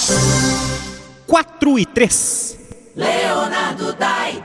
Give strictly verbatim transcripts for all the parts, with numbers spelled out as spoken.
quatro e três. Leonardo Dai.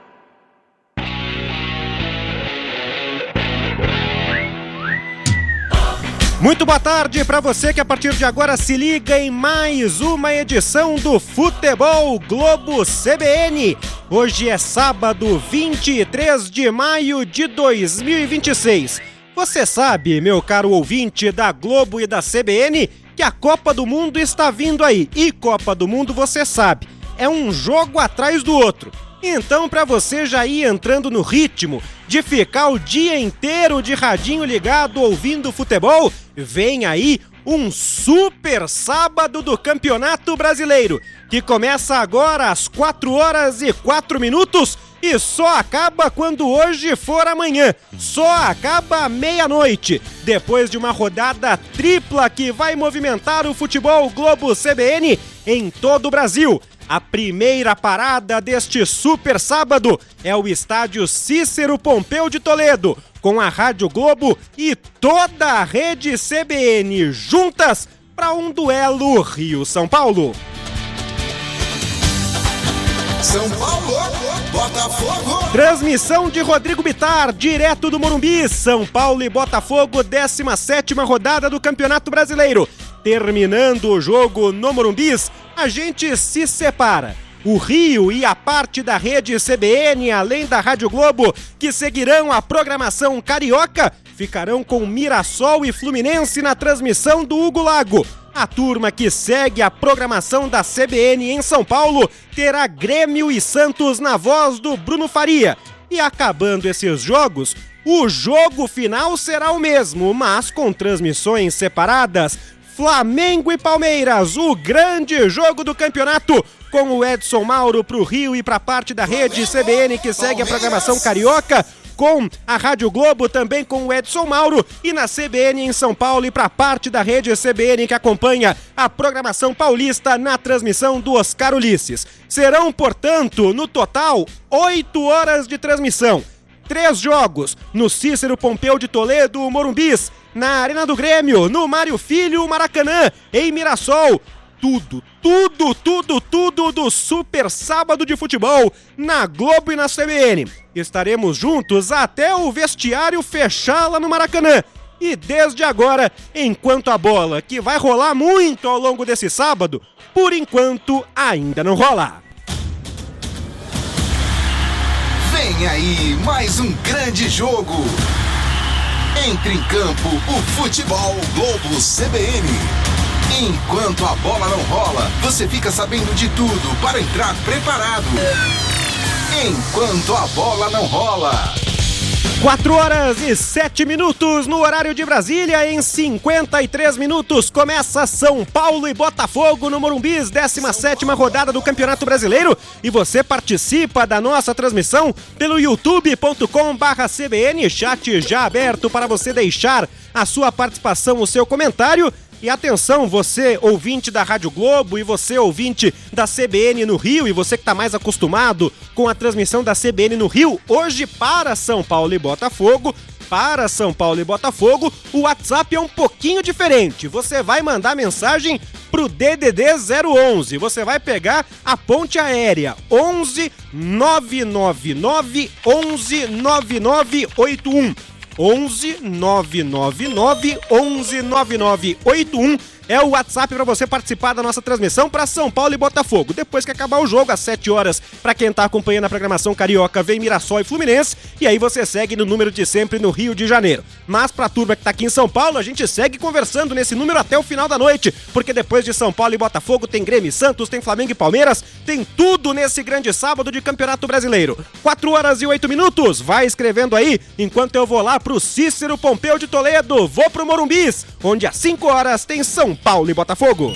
Muito boa tarde para você que a partir de agora se liga em mais uma edição do Futebol Globo C B N. Hoje é sábado, vinte e três de maio de dois mil e vinte e seis. Você sabe, meu caro ouvinte da Globo e da C B N, que a Copa do Mundo está vindo aí. E Copa do Mundo, você sabe, é um jogo atrás do outro. Então, para você já ir entrando no ritmo de ficar o dia inteiro de radinho ligado ouvindo futebol, vem aí um super sábado do Campeonato Brasileiro, que começa agora às quatro horas e quatro minutos e só acaba quando hoje for amanhã. Só acaba à meia-noite, depois de uma rodada tripla que vai movimentar o Futebol Globo C B N em todo o Brasil. A primeira parada deste super sábado é o estádio Cícero Pompeu de Toledo, com a Rádio Globo e toda a rede C B N juntas para um duelo Rio-São Paulo. São Paulo, Botafogo. Transmissão de Rodrigo Bitar, direto do Morumbi. São Paulo e Botafogo, décima sétima rodada do Campeonato Brasileiro. Terminando o jogo no Morumbi, a gente se separa. O Rio e a parte da rede C B N, além da Rádio Globo, que seguirão a programação carioca, ficarão com Mirassol e Fluminense na transmissão do Hugo Lago. A turma que segue a programação da C B N em São Paulo terá Grêmio e Santos na voz do Bruno Faria. E acabando esses jogos, o jogo final será o mesmo, mas com transmissões separadas. Flamengo e Palmeiras, o grande jogo do campeonato, com o Edson Mauro pro Rio e pra parte da rede C B N que segue a programação carioca, com a Rádio Globo também com o Edson Mauro e na C B N em São Paulo e pra parte da rede C B N que acompanha a programação paulista na transmissão do Oscar Ulisses. Serão, portanto, no total, oito horas de transmissão. Três jogos no Cícero Pompeu de Toledo, Morumbis, na Arena do Grêmio, no Mário Filho, Maracanã, em Mirassol. Tudo, tudo, tudo, tudo do super sábado de futebol na Globo e na C B N. Estaremos juntos até o vestiário fechar lá no Maracanã. E desde agora, enquanto a bola, que vai rolar muito ao longo desse sábado, por enquanto ainda não rola. Vem aí mais um grande jogo. Entre em campo o Futebol Globo C B N. Enquanto a bola não rola, você fica sabendo de tudo para entrar preparado. Enquanto a bola não rola. quatro horas e sete minutos no horário de Brasília. Em cinquenta e três minutos começa São Paulo e Botafogo no Morumbi, décima sétima rodada do Campeonato Brasileiro. E você participa da nossa transmissão pelo youtube ponto com barra C B N, chat já aberto para você deixar a sua participação, o seu comentário. E atenção, você ouvinte da Rádio Globo e você ouvinte da C B N no Rio, e você que está mais acostumado com a transmissão da C B N no Rio, hoje para São Paulo e Botafogo, para São Paulo e Botafogo, o WhatsApp é um pouquinho diferente. Você vai mandar mensagem pro D D D zero onze, você vai pegar a ponte aérea onze nove nove nove onze nove nove oito um. onze nove nove nove onze nove nove oito um é o WhatsApp para você participar da nossa transmissão para São Paulo e Botafogo. Depois que acabar o jogo, às sete horas, para quem tá acompanhando a programação carioca, vem Mirassol e Fluminense, e aí você segue no número de sempre no Rio de Janeiro. Mas pra turma que tá aqui em São Paulo, a gente segue conversando nesse número até o final da noite, porque depois de São Paulo e Botafogo tem Grêmio e Santos, tem Flamengo e Palmeiras, tem tudo nesse grande sábado de Campeonato Brasileiro. quatro horas e oito minutos, vai escrevendo aí, enquanto eu vou lá pro Cícero Pompeu de Toledo, vou pro Morumbis, onde às cinco horas tem São Paulo e Botafogo.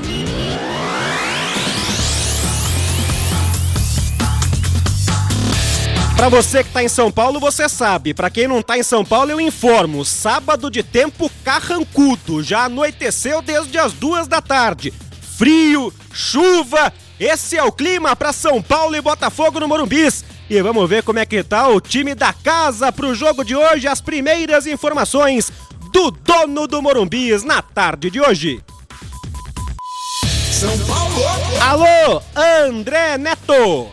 Pra você que tá em São Paulo, você sabe. Pra quem não tá em São Paulo, eu informo. Sábado de tempo carrancudo. Já anoiteceu desde as duas da tarde. Frio, chuva. Esse é o clima pra São Paulo e Botafogo no Morumbis. E vamos ver como é que tá o time da casa pro jogo de hoje. As primeiras informações do dono do Morumbis na tarde de hoje. São Paulo. Alô, André Neto.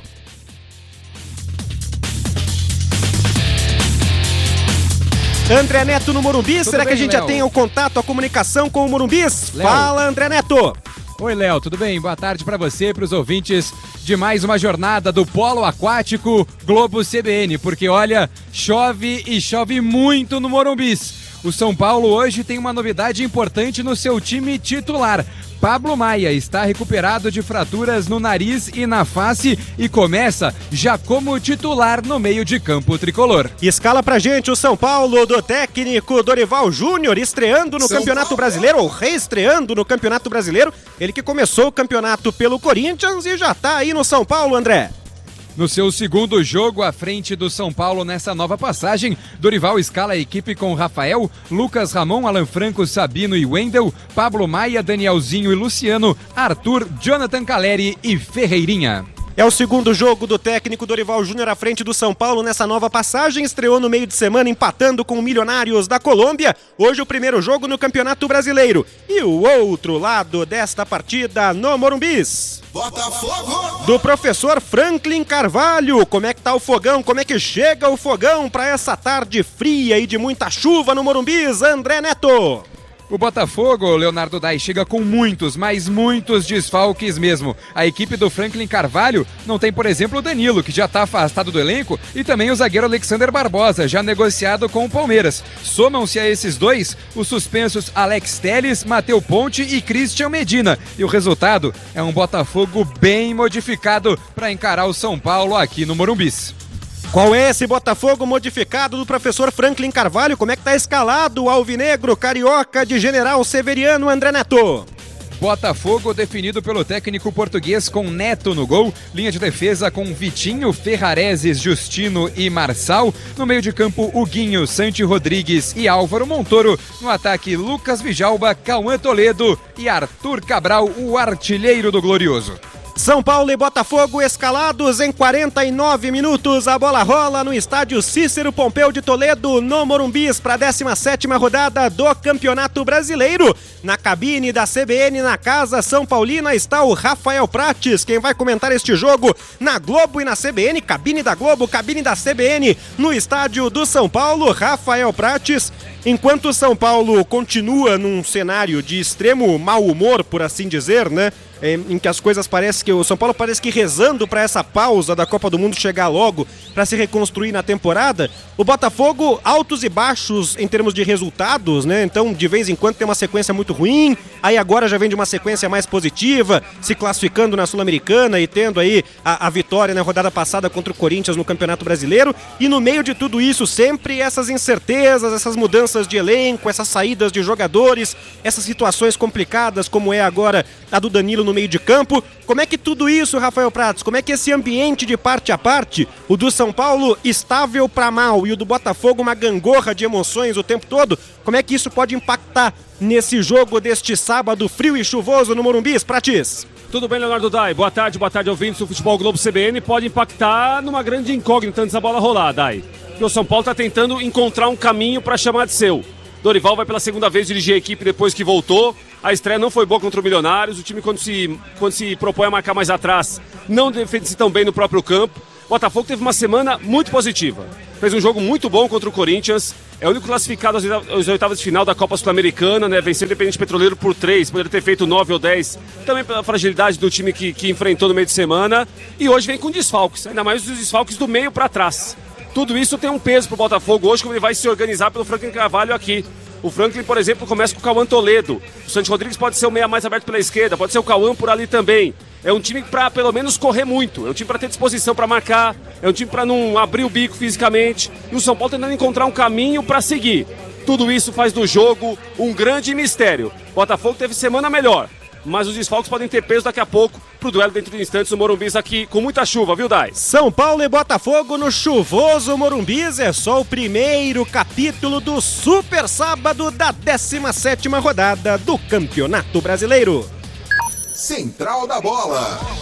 André Neto no Morumbi, tudo será bem, que a gente Léo? Já tem o contato, a comunicação com o Morumbis? Léo. Fala, André Neto. Oi, Léo, tudo bem? Boa tarde para você e para os ouvintes de mais uma jornada do Polo Aquático Globo C B N, porque olha, chove e chove muito no Morumbis. O São Paulo hoje tem uma novidade importante no seu time titular. Pablo Maia está recuperado de fraturas no nariz e na face e começa já como titular no meio de campo tricolor. Escala pra gente o São Paulo do técnico Dorival Júnior, estreando no São Campeonato Paulo. Brasileiro, ou reestreando no Campeonato Brasileiro. Ele que começou o campeonato pelo Corinthians e já tá aí no São Paulo, André. No seu segundo jogo à frente do São Paulo nessa nova passagem, Dorival escala a equipe com Rafael, Lucas Ramon, Alan Franco, Sabino e Wendel, Pablo Maia, Danielzinho e Luciano, Arthur, Jonathan Caleri e Ferreirinha. É o segundo jogo do técnico Dorival Júnior à frente do São Paulo nessa nova passagem. Estreou no meio de semana empatando com o Milionários da Colômbia. Hoje o primeiro jogo no Campeonato Brasileiro. E o outro lado desta partida no Morumbis. Botafogo! Do professor Franklin Carvalho. Como é que tá o fogão? Como é que chega o fogão para essa tarde fria e de muita chuva no Morumbis? André Neto. O Botafogo, Leonardo Dai, chega com muitos, mas muitos desfalques mesmo. A equipe do Franklin Carvalho não tem, por exemplo, o Danilo, que já está afastado do elenco, e também o zagueiro Alexander Barbosa, já negociado com o Palmeiras. Somam-se a esses dois os suspensos Alex Telles, Mateu Ponte e Christian Medina. E o resultado é um Botafogo bem modificado para encarar o São Paulo aqui no Morumbis. Qual é esse Botafogo modificado do professor Franklin Carvalho? Como é que tá escalado o alvinegro carioca de General Severiano, André Neto? Botafogo definido pelo técnico português com Neto no gol, linha de defesa com Vitinho, Ferrareses, Justino e Marçal, no meio de campo Huguinho, Santi Rodrigues e Álvaro Montoro, no ataque Lucas Vijalba, Cauã Toledo e Arthur Cabral, o artilheiro do Glorioso. São Paulo e Botafogo escalados em quarenta e nove minutos. A bola rola no estádio Cícero Pompeu de Toledo, no Morumbis, para a décima sétima rodada do Campeonato Brasileiro. Na cabine da C B N, na Casa São Paulina, está o Rafael Prates, quem vai comentar este jogo na Globo e na C B N. Cabine da Globo, cabine da C B N, no estádio do São Paulo, Rafael Prates. Enquanto o São Paulo continua num cenário de extremo mau humor, por assim dizer, né? Em que as coisas parecem que o São Paulo parece que rezando para essa pausa da Copa do Mundo chegar logo para se reconstruir na temporada. O Botafogo, altos e baixos em termos de resultados, né? Então, de vez em quando tem uma sequência muito ruim, aí agora já vem de uma sequência mais positiva, se classificando na Sul-Americana e tendo aí a, a vitória na rodada passada contra o Corinthians no Campeonato Brasileiro. E no meio de tudo isso, sempre essas incertezas, essas mudanças de elenco, essas saídas de jogadores, essas situações complicadas, como é agora a do Danilo no meio de campo. Como é que tudo isso, Rafael Prates, como é que esse ambiente de parte a parte, o do São Paulo estável para mal e o do Botafogo uma gangorra de emoções o tempo todo, como é que isso pode impactar nesse jogo deste sábado frio e chuvoso no Morumbis, Prates? Tudo bem, Leonardo Dai? Boa tarde, boa tarde, ouvintes do Futebol Globo C B N. Pode impactar numa grande incógnita antes da bola rolar, Dai. Porque o São Paulo está tentando encontrar um caminho para chamar de seu. Dorival vai pela segunda vez dirigir a equipe depois que voltou. A estreia não foi boa contra o Milionários. O time, quando se, quando se propõe a marcar mais atrás, não defende-se tão bem no próprio campo. O Botafogo teve uma semana muito positiva. Fez um jogo muito bom contra o Corinthians. É o único classificado às oitavas de final da Copa Sul-Americana, né? Venceu o Independente Petroleiro por três. Poderia ter feito nove ou dez. Também pela fragilidade do time que, que enfrentou no meio de semana. E hoje vem com desfalques. Ainda mais os desfalques do meio para trás. Tudo isso tem um peso para o Botafogo hoje, como ele vai se organizar pelo Franklin Carvalho aqui. O Franklin, por exemplo, começa com o Cauã Toledo. O Santi Rodrigues pode ser o meia mais aberto pela esquerda, pode ser o Cauã por ali também. É um time para, pelo menos, correr muito. É um time para ter disposição para marcar. É um time para não abrir o bico fisicamente. E o São Paulo tentando encontrar um caminho para seguir. Tudo isso faz do jogo um grande mistério. O Botafogo teve semana melhor, mas os desfalques podem ter peso daqui a pouco pro duelo dentro de instantes no Morumbis aqui, com muita chuva, viu, Dai? São Paulo e Botafogo no chuvoso Morumbis é só o primeiro capítulo do super sábado da décima sétima rodada do Campeonato Brasileiro. Central da Bola.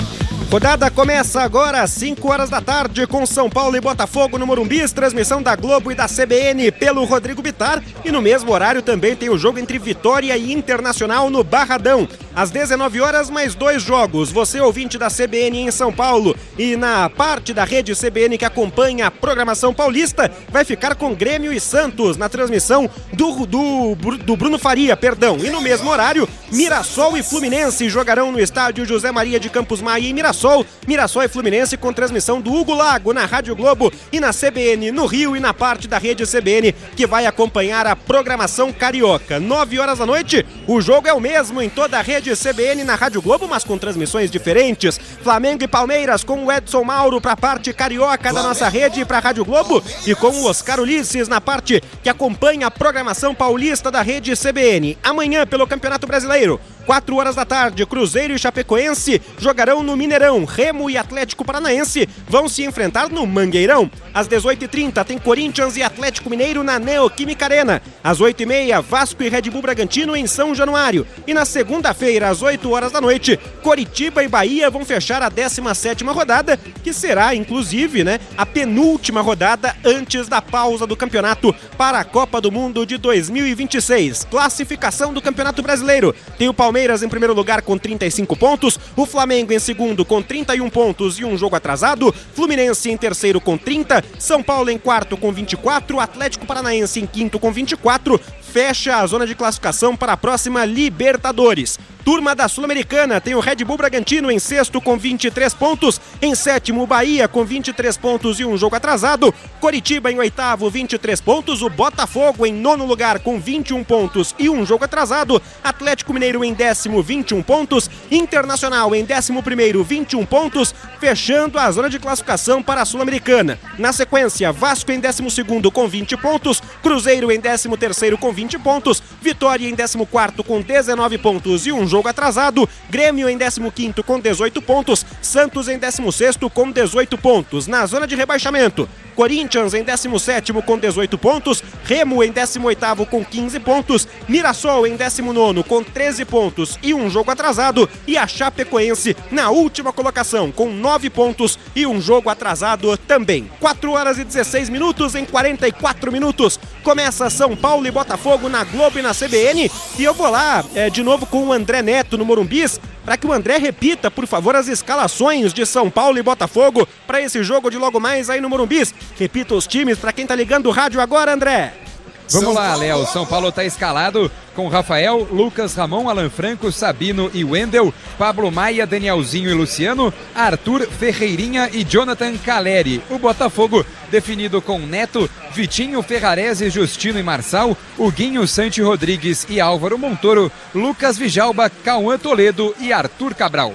Rodada começa agora às cinco horas da tarde com São Paulo e Botafogo no Morumbis, transmissão da Globo e da C B N pelo Rodrigo Bittar, e no mesmo horário também tem o jogo entre Vitória e Internacional no Barradão. Às dezenove horas, mais dois jogos. Você, ouvinte da C B N em São Paulo e na parte da rede C B N que acompanha a programação paulista, vai ficar com Grêmio e Santos na transmissão do, do, do Bruno Faria, perdão. E no mesmo horário, Mirassol e Fluminense jogarão no estádio José Maria de Campos Maia em Mirassol. Mirassol e Fluminense com transmissão do Hugo Lago na Rádio Globo e na C B N no Rio e na parte da rede C B N que vai acompanhar a programação carioca. nove horas da noite, o jogo é o mesmo em toda a rede C B N na Rádio Globo, mas com transmissões diferentes. Flamengo e Palmeiras com o Edson Mauro para a parte carioca da nossa rede e para a Rádio Globo, e com o Oscar Ulisses na parte que acompanha a programação paulista da rede C B N. Amanhã, pelo Campeonato Brasileiro, quatro horas da tarde, Cruzeiro e Chapecoense jogarão no Mineirão. Remo e Atlético Paranaense vão se enfrentar no Mangueirão. Às dezoito e trinta tem Corinthians e Atlético Mineiro na Neoquímica Arena. Às oito e meia, Vasco e Red Bull Bragantino em São Januário. E na segunda-feira, às oito horas da noite, Coritiba e Bahia vão fechar a décima sétima rodada, que será, inclusive, né, a penúltima rodada antes da pausa do campeonato para a Copa do Mundo de dois mil e vinte e seis. Classificação do Campeonato Brasileiro. Tem o Palmeiras em primeiro lugar com trinta e cinco pontos, o Flamengo em segundo com trinta e um pontos e um jogo atrasado, Fluminense em terceiro com trinta, São Paulo em quarto com vinte e quatro, Atlético Paranaense em quinto com vinte e quatro, fecha a zona de classificação para a próxima Libertadores. Turma da Sul-Americana tem o Red Bull Bragantino em sexto com vinte e três pontos, em sétimo o Bahia com vinte e três pontos e um jogo atrasado, Coritiba em oitavo, vinte e três pontos, o Botafogo em nono lugar com vinte e um pontos e um jogo atrasado, Atlético Mineiro em décimo, vinte e um pontos, Internacional em décimo primeiro, vinte e um pontos, fechando a zona de classificação para a Sul-Americana. Na sequência, Vasco em décimo segundo com vinte pontos, Cruzeiro em décimo terceiro com vinte pontos, Vitória em décimo quarto com dezenove pontos e um jogo atrasado, Grêmio em décimo quinto com dezoito pontos, Santos em décimo sexto com dezoito pontos. Na zona de rebaixamento, Corinthians em décimo sétimo com dezoito pontos, Remo em décimo oitavo com quinze pontos, Mirassol em décimo nono com treze pontos e um jogo atrasado, e a Chapecoense na última colocação com nove pontos e um jogo atrasado também. quatro horas e dezesseis minutos, em quarenta e quatro minutos começa São Paulo e Botafogo na Globo e na C B N, e eu vou lá é, de novo com o André Neto no Morumbis, para que o André repita, por favor, as escalações de São Paulo e Botafogo para esse jogo de logo mais aí no Morumbis. Repita os times para quem tá ligando o rádio agora, André. Vamos lá, Léo. São Paulo está escalado com Rafael, Lucas, Ramon, Alan Franco, Sabino e Wendel, Pablo Maia, Danielzinho e Luciano, Arthur, Ferreirinha e Jonathan Caleri. O Botafogo definido com Neto, Vitinho, Ferrarese, Justino e Marçal, Huguinho, Santi Rodrigues e Álvaro Montoro, Lucas Vijalba, Cauã Toledo e Arthur Cabral.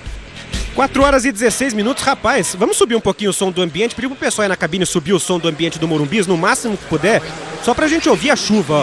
quatro horas e dezesseis minutos, rapaz, vamos subir um pouquinho o som do ambiente, pediu pro pessoal aí na cabine subir o som do ambiente do Morumbis, no máximo que puder, só pra gente ouvir a chuva, ó.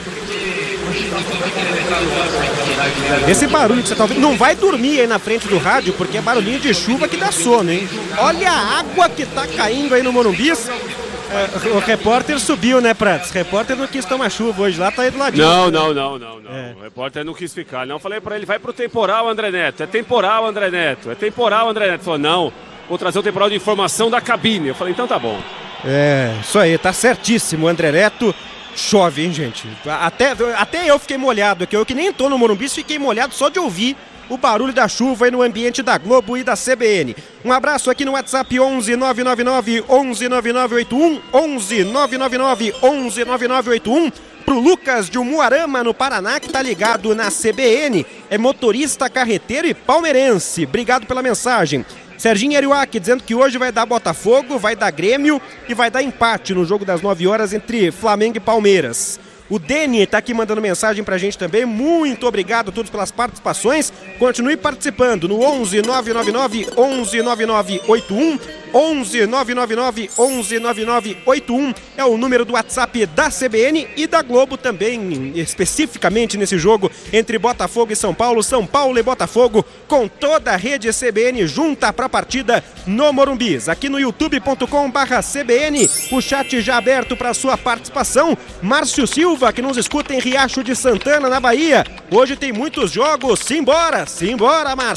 Esse barulho que você tá ouvindo, não vai dormir aí na frente do rádio, porque é barulhinho de chuva que dá sono, hein? Olha a água que tá caindo aí no Morumbis. É, o repórter subiu, né, Prates? O repórter não quis tomar chuva hoje, lá tá aí do ladinho. Não, não, não, não, não. É. O repórter não quis ficar. Não, falei pra ele, vai pro temporal, André Neto. É temporal, André Neto. É temporal, André Neto. Ele falou, não, vou trazer o temporal de informação da cabine. Eu falei, então tá bom. É, isso aí, tá certíssimo, André Neto. Chove, hein, gente? Até, até eu fiquei molhado aqui. Eu que nem tô no Morumbis, fiquei molhado só de ouvir o barulho da chuva aí no ambiente da Globo e da C B N. Um abraço aqui no WhatsApp onze nove nove nove onze nove nove oito um, onze nove nove nove onze nove nove oito um, pro Lucas de Umuarama, no Paraná, que tá ligado na C B N, é motorista carreteiro e palmeirense. Obrigado pela mensagem. Serginho Ariuaki dizendo que hoje vai dar Botafogo, vai dar Grêmio e vai dar empate no jogo das nove horas entre Flamengo e Palmeiras. O Deni tá aqui mandando mensagem pra gente também. Muito obrigado a todos pelas participações. Continue participando no onze nove nove nove onze nove nove oito um. onze nove nove nove onze nove nove oito um é o número do WhatsApp da C B N e da Globo também, especificamente nesse jogo entre Botafogo e São Paulo. São Paulo e Botafogo com toda a rede C B N junta pra partida no Morumbis. Aqui no youtube ponto com barra C B N, o chat já aberto para sua participação. Márcio Silva, que nos escuta em Riacho de Santana, na Bahia. Hoje tem muitos jogos. Simbora, simbora, Márcio.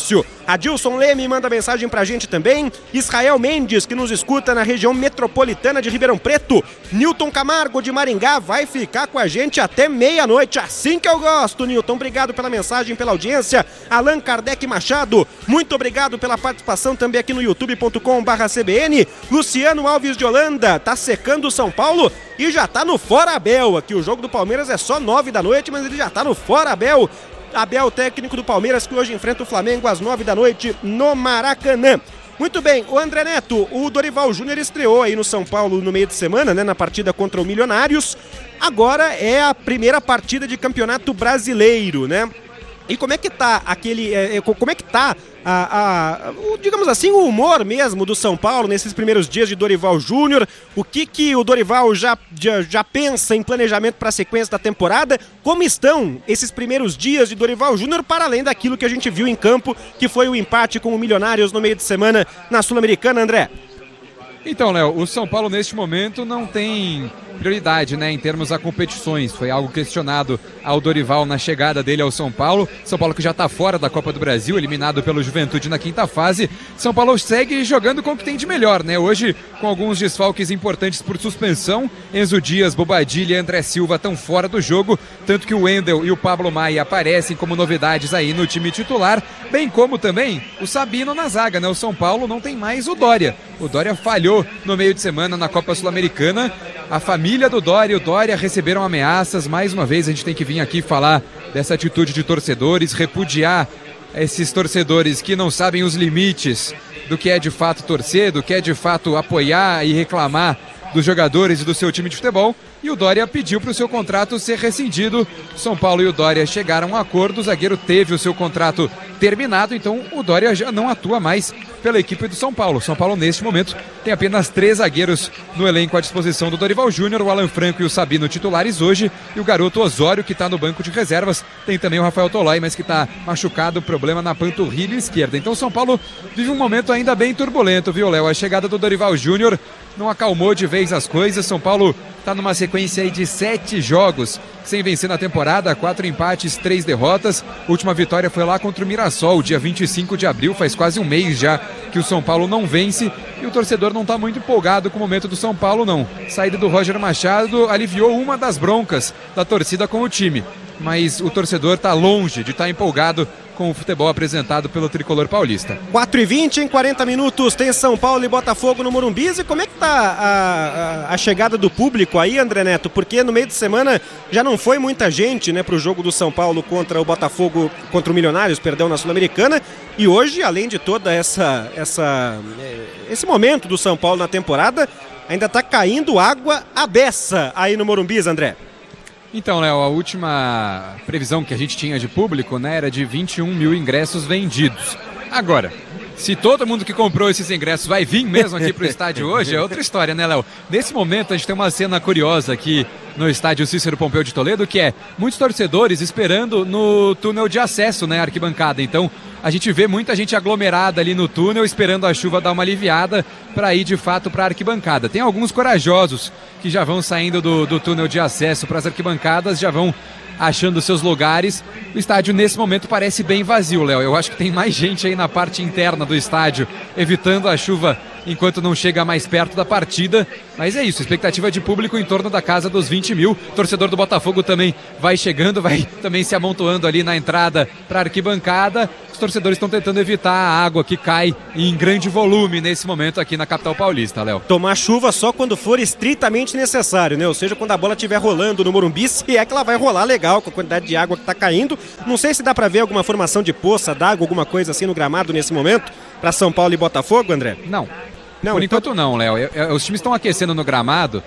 Adilson Leme manda mensagem pra gente também. Israel Mendes, que nos escuta na região metropolitana de Ribeirão Preto. Nilton Camargo, de Maringá, vai ficar com a gente até meia-noite. Assim que eu gosto, Nilton. Obrigado pela mensagem, pela audiência. Allan Kardec Machado, muito obrigado pela participação também aqui no youtube ponto com barra C B N. Luciano Alves de Holanda, tá secando o São Paulo e já tá no Fora Abel. Aqui o jogo do Palmeiras é só nove da noite, mas ele já tá no Fora Abel. Abel, técnico do Palmeiras, que hoje enfrenta o Flamengo às nove da noite no Maracanã. Muito bem, o André Neto, o Dorival Júnior estreou aí no São Paulo no meio de semana, né, na partida contra o Milionários. Agora é a primeira partida de campeonato brasileiro, né? E como é que tá aquele, é, como é que tá a, a, o, digamos assim, o humor mesmo do São Paulo nesses primeiros dias de Dorival Júnior? O que que o Dorival já, já, já pensa em planejamento para a sequência da temporada? Como estão esses primeiros dias de Dorival Júnior, para além daquilo que a gente viu em campo, que foi o empate com o Milionários no meio de semana na Sul-Americana, André? Então, Léo, o São Paulo neste momento não tem prioridade, né, em termos a competições. Foi algo questionado ao Dorival na chegada dele ao São Paulo. São Paulo que já está fora da Copa do Brasil, eliminado pelo Juventude na quinta fase. São Paulo segue jogando com o que tem de melhor, né? Hoje, com alguns desfalques importantes por suspensão. Enzo Dias, Bobadilha e André Silva estão fora do jogo, tanto que o Wendel e o Pablo Maia aparecem como novidades aí no time titular, bem como também o Sabino na zaga, né? O São Paulo não tem mais o Dória. O Dória falhou no meio de semana na Copa Sul-Americana. A família do Dória e o Dória receberam ameaças. Mais uma vez a gente tem que vir aqui falar dessa atitude de torcedores, repudiar esses torcedores que não sabem os limites do que é de fato torcer, do que é de fato apoiar e reclamar dos jogadores e do seu time de futebol. E o Dória pediu para o seu contrato ser rescindido. São Paulo e o Dória chegaram a um acordo, o zagueiro teve o seu contrato terminado, então o Dória já não atua mais pela equipe do São Paulo. São Paulo, neste momento, tem apenas três zagueiros no elenco à disposição do Dorival Júnior, o Alan Franco e o Sabino titulares hoje, e o garoto Osório, que está no banco de reservas. Tem também o Rafael Tolói, mas que está machucado, problema na panturrilha esquerda. Então o São Paulo vive um momento ainda bem turbulento, viu, Léo? A chegada do Dorival Júnior não acalmou de vez as coisas. São Paulo está numa sequência aí de sete jogos sem vencer na temporada, quatro empates, três derrotas. A última vitória foi lá contra o Mirassol, dia vinte e cinco de abril, faz quase um mês já que o São Paulo não vence, e o torcedor não está muito empolgado com o momento do São Paulo, não. Saída do Roger Machado aliviou uma das broncas da torcida com o time, mas o torcedor está longe de estar tá empolgado com o futebol apresentado pelo tricolor paulista. quatro e vinte em quarenta minutos, tem São Paulo e Botafogo no Morumbi. E como é que tá a, a, a chegada do público aí, André Neto? Porque no meio de semana já não foi muita gente, né, pro jogo do São Paulo contra o Botafogo, contra o Milionários, perdão, na Sul-Americana. E hoje, além de toda essa, essa esse momento do São Paulo na temporada, ainda tá caindo água à beça aí no Morumbi, André. Então, Léo, a última previsão que a gente tinha de público, né, era de vinte e um mil ingressos vendidos. Agora, se todo mundo que comprou esses ingressos vai vir mesmo aqui para o estádio hoje, é outra história, né, Léo? Nesse momento, a gente tem uma cena curiosa aqui no estádio Cícero Pompeu de Toledo, que é muitos torcedores esperando no túnel de acesso, né, arquibancada. Então, a gente vê muita gente aglomerada ali no túnel, esperando a chuva dar uma aliviada para ir de fato para a arquibancada. Tem alguns corajosos que já vão saindo do, do túnel de acesso para as arquibancadas, já vão achando seus lugares. O estádio nesse momento parece bem vazio, Léo. Eu acho que tem mais gente aí na parte interna do estádio, evitando a chuva enquanto não chega mais perto da partida. Mas é isso, expectativa de público em torno da casa dos vinte mil. O torcedor do Botafogo também vai chegando, vai também se amontoando ali na entrada para a arquibancada. Os torcedores estão tentando evitar a água que cai em grande volume nesse momento aqui na capital paulista, Léo. Tomar chuva só quando for estritamente necessário, né? Ou seja, quando a bola estiver rolando no Morumbi, se é que ela vai rolar legal com a quantidade de água que está caindo. Não sei se dá para ver alguma formação de poça d'água, alguma coisa assim no gramado nesse momento, para São Paulo e Botafogo, André? Não. Não, Por então... enquanto não, Léo. Os times estão aquecendo no gramado.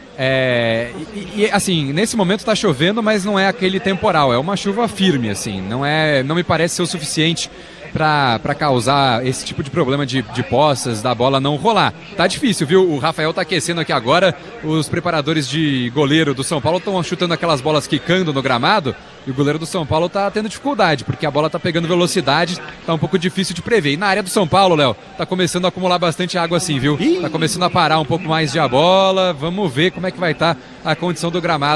É, e, e assim, nesse momento está chovendo, mas não é aquele temporal, é uma chuva firme, assim. Não, é, não me parece ser o suficiente para causar esse tipo de problema de, de poças, da bola não rolar. Tá difícil, viu? O Rafael tá aquecendo aqui agora. Os preparadores de goleiro do São Paulo estão chutando aquelas bolas quicando no gramado. E o goleiro do São Paulo tá tendo dificuldade, porque a bola tá pegando velocidade, tá um pouco difícil de prever. E na área do São Paulo, Léo, tá começando a acumular bastante água assim, viu? Tá começando a parar um pouco mais de a bola. Vamos ver como é que vai estar a condição do gramado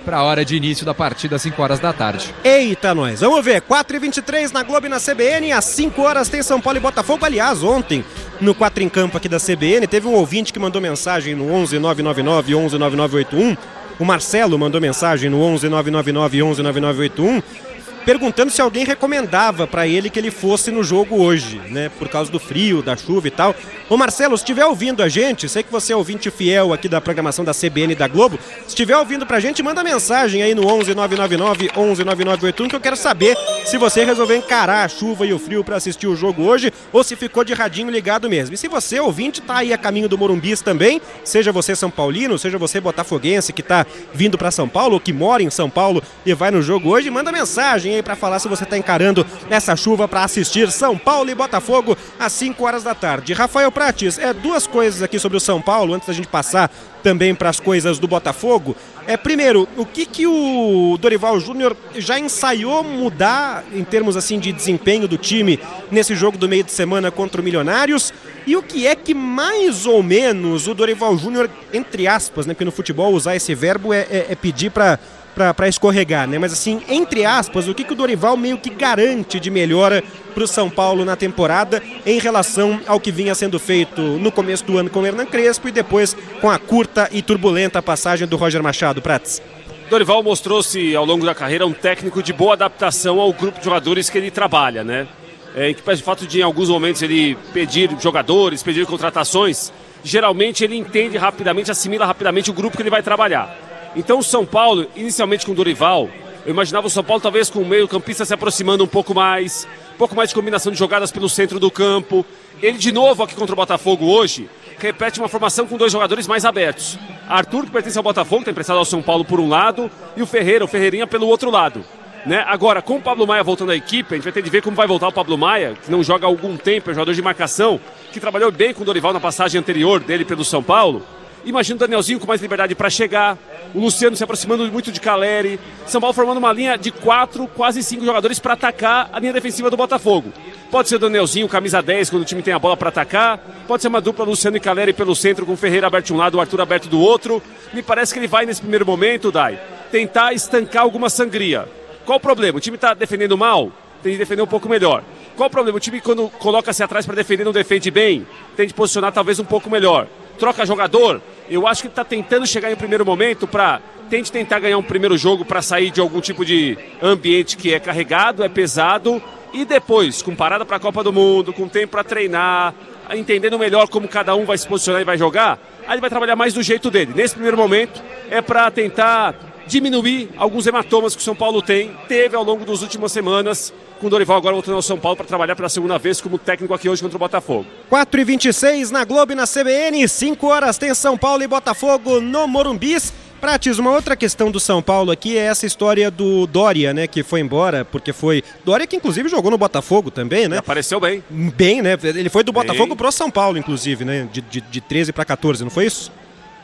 para a hora de início da partida, às cinco horas da tarde. Eita, nós. Vamos ver. quatro e vinte e três na Globo e na C B N. Às cinco horas tem São Paulo e Botafogo. Aliás, ontem, no quatro em Campo aqui da C B N, teve um ouvinte que mandou mensagem no onze nove nove nove onze nove nove oito um. O Marcelo mandou mensagem no onze nove nove nove onze nove nove oito um. perguntando se alguém recomendava para ele que ele fosse no jogo hoje, né? Por causa do frio, da chuva e tal. Ô Marcelo, se estiver ouvindo a gente, sei que você é ouvinte fiel aqui da programação da C B N e da Globo, se estiver ouvindo pra gente, manda mensagem aí no onze nove nove nove onze nove nove oito um que eu quero saber se você resolveu encarar a chuva e o frio para assistir o jogo hoje ou se ficou de radinho ligado mesmo. E se você, ouvinte, tá aí a caminho do Morumbis também, seja você São Paulino, seja você botafoguense que tá vindo para São Paulo ou que mora em São Paulo e vai no jogo hoje, manda mensagem aí para falar se você tá encarando essa chuva para assistir São Paulo e Botafogo às cinco horas da tarde. Rafael Prates, é duas coisas aqui sobre o São Paulo, antes da gente passar também para as coisas do Botafogo. É, primeiro, o que, que o Dorival Júnior já ensaiou mudar em termos assim de desempenho do time nesse jogo do meio de semana contra o Milionários? E o que é que mais ou menos o Dorival Júnior, entre aspas, né, porque no futebol usar esse verbo é, é, é pedir para para escorregar, né? Mas assim, entre aspas, o que, que o Dorival meio que garante de melhora para o São Paulo na temporada em relação ao que vinha sendo feito no começo do ano com o Hernan Crespo e depois com a curta e turbulenta passagem do Roger Machado, Prats? Dorival mostrou-se ao longo da carreira um técnico de boa adaptação ao grupo de jogadores que ele trabalha, né? É, que de fato de em alguns momentos ele pedir jogadores, pedir contratações, geralmente ele entende rapidamente, assimila rapidamente o grupo que ele vai trabalhar. Então o São Paulo, inicialmente com o Dorival, eu imaginava o São Paulo talvez com o meio-campista se aproximando um pouco mais, um pouco mais de combinação de jogadas pelo centro do campo. Ele de novo aqui contra o Botafogo hoje, repete uma formação com dois jogadores mais abertos. Arthur, que pertence ao Botafogo, está emprestado ao São Paulo por um lado, e o Ferreira, o Ferreirinha pelo outro lado. Né? Agora, com o Pablo Maia voltando à equipe, a gente vai ter de ver como vai voltar o Pablo Maia, que não joga há algum tempo, é um jogador de marcação, que trabalhou bem com o Dorival na passagem anterior dele pelo São Paulo. Imagina o Danielzinho com mais liberdade para chegar, o Luciano se aproximando muito de Caleri, São Paulo formando uma linha de quatro, quase cinco jogadores para atacar a linha defensiva do Botafogo. Pode ser o Danielzinho, camisa dez, quando o time tem a bola para atacar, pode ser uma dupla Luciano e Caleri pelo centro, com o Ferreira aberto de um lado, o Arthur aberto do outro. Me parece que ele vai nesse primeiro momento, Dai, tentar estancar alguma sangria. Qual o problema? O time está defendendo mal? Tem de defender um pouco melhor. Qual o problema? O time, quando coloca-se atrás para defender, não defende bem? Tem de posicionar talvez um pouco melhor. Troca jogador? Eu acho que ele está tentando chegar em um primeiro momento para... Tente tentar ganhar um primeiro jogo para sair de algum tipo de ambiente que é carregado, é pesado. E depois, com parada para a Copa do Mundo, com tempo para treinar, entendendo melhor como cada um vai se posicionar e vai jogar, aí ele vai trabalhar mais do jeito dele. Nesse primeiro momento, é para tentar diminuir alguns hematomas que o São Paulo tem, teve ao longo das últimas semanas, com o Dorival agora voltando ao São Paulo para trabalhar pela segunda vez como técnico aqui hoje contra o Botafogo. quatro e vinte e seis na Globo e na C B N, cinco horas tem São Paulo e Botafogo no Morumbis. Prates, uma outra questão do São Paulo aqui é essa história do Dória, né, que foi embora, porque foi... Dória que inclusive jogou no Botafogo também, né? E apareceu bem. Bem, né? Ele foi do Botafogo bem. pro São Paulo, inclusive, né? De, de, de treze para quatorze, não foi isso?